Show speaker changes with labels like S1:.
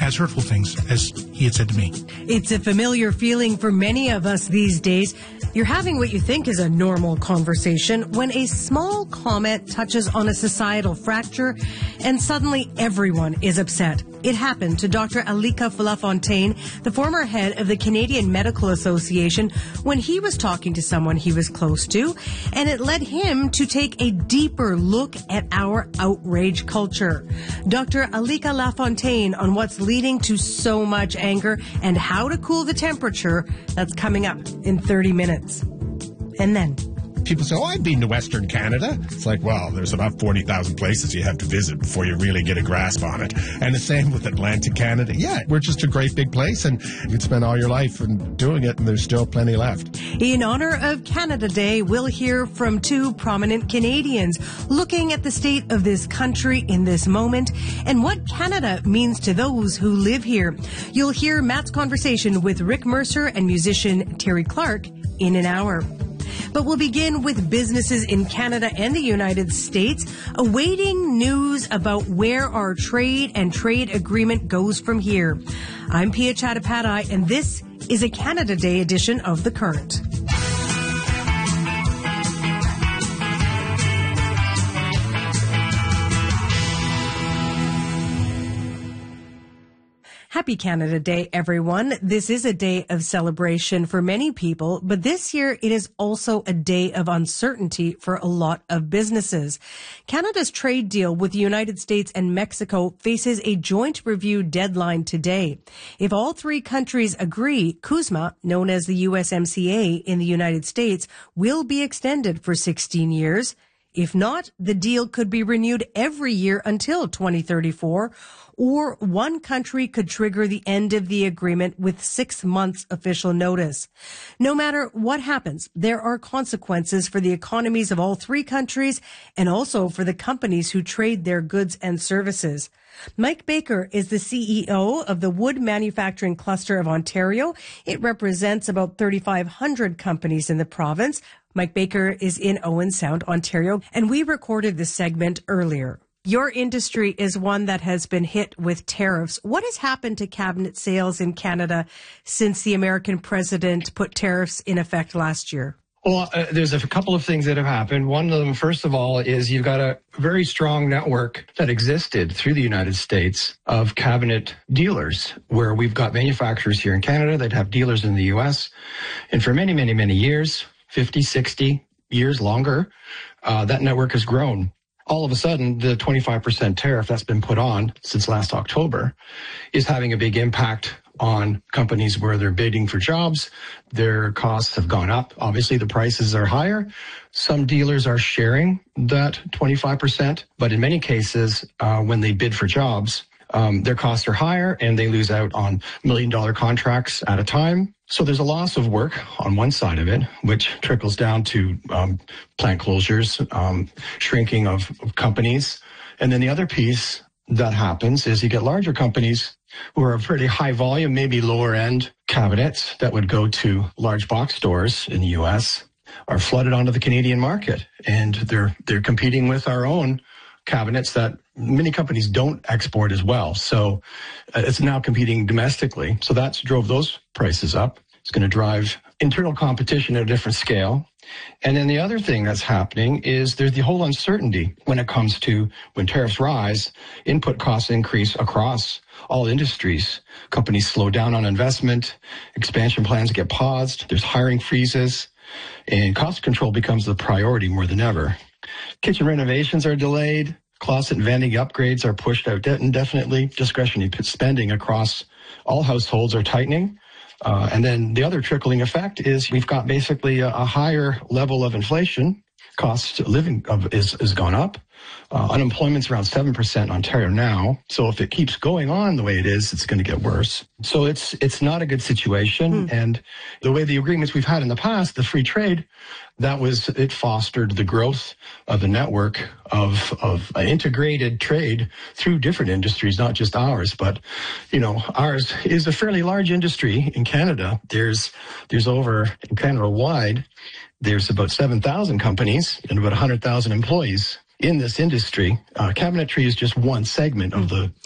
S1: as hurtful things as he had said to me.
S2: It's a familiar feeling for many of us these days. You're having what you think is a normal conversation when a small comment touches on a societal fracture and suddenly everyone is upset. It happened to Dr. Alika Lafontaine, the former head of the Canadian Medical Association, when he was talking to someone he was close to, and it led him to take a deeper look at our outrage culture. Dr. Alika Lafontaine on what's leading to so much anger and how to cool the temperature. That's coming up in 30 minutes. And then
S3: people say, I've been to Western Canada. It's like, well, there's about 40,000 places you have to visit before you really get a grasp on it. And the same with Atlantic Canada. Yeah, we're just a great big place, and you can spend all your life doing it, and there's still plenty left.
S2: In honor of Canada Day, we'll hear from two prominent Canadians looking at the state of this country in this moment and what Canada means to those who live here. You'll hear Matt's conversation with Rick Mercer and musician Terry Clark in an hour. But we'll begin with businesses in Canada and the United States awaiting news about where our trade and trade agreement goes from here. I'm Pia Chattopadhyay, and this is a Canada Day edition of The Current. Happy Canada Day, everyone. This is a day of celebration for many people, but this year it is also a day of uncertainty for a lot of businesses. Canada's trade deal with the United States and Mexico faces a joint review deadline today. If all three countries agree, CUSMA, known as the USMCA in the United States, will be extended for 16 years. If not, the deal could be renewed every year until 2034, or one country could trigger the end of the agreement with 6 months official notice. No matter what happens, there are consequences for the economies of all three countries and also for the companies who trade their goods and services. Mike Baker is the CEO of the Wood Manufacturing Cluster of Ontario. It represents about 3,500 companies in the province. Mike Baker is in Owen Sound, Ontario, and we recorded this segment earlier. Your industry is one that has been hit with tariffs. What has happened to cabinet sales in Canada since the American president put tariffs in effect last year?
S4: Well, there's a couple of things that have happened. One of them, first of all, is you've got a very strong network that existed through the United States of cabinet dealers, where we've got manufacturers here in Canada that have dealers in the U.S. And for many, many, many years, 50, 60 years longer, that network has grown. All of a sudden, the 25% tariff that's been put on since last October is having a big impact on companies where they're bidding for jobs. Their costs have gone up. Obviously, the prices are higher. Some dealers are sharing that 25%, but in many cases, when they bid for jobs, their costs are higher and they lose out on $1 million contracts at a time. So there's a loss of work on one side of it, which trickles down to plant closures, shrinking of companies. And then the other piece that happens is you get larger companies who are pretty high volume, maybe lower end cabinets that would go to large box stores in the U.S. are flooded onto the Canadian market. And they're competing with our own cabinets that many companies don't export as well. So it's now competing domestically. So that's drove those prices up. It's going to drive internal competition at a different scale. And then the other thing that's happening is there's the whole uncertainty when it comes to when tariffs rise, input costs increase across all industries. Companies slow down on investment, expansion plans get paused, there's hiring freezes, and cost control becomes the priority more than ever. Kitchen renovations are delayed. Closet and vanity upgrades are pushed out indefinitely. Discretionary spending across all households are tightening. And then the other trickling effect is we've got basically a higher level of inflation. Cost of living is gone up. Unemployment's around 7% in Ontario now. So if it keeps going on the way it is, it's going to get worse. So it's not a good situation. And the way the agreements we've had in the past, the free trade, it fostered the growth of the network of integrated trade through different industries, not just ours. But, ours is a fairly large industry in Canada. There's over, in Canada wide, there's about 7,000 companies and about 100,000 employees in this industry. Cabinetry is just one segment of the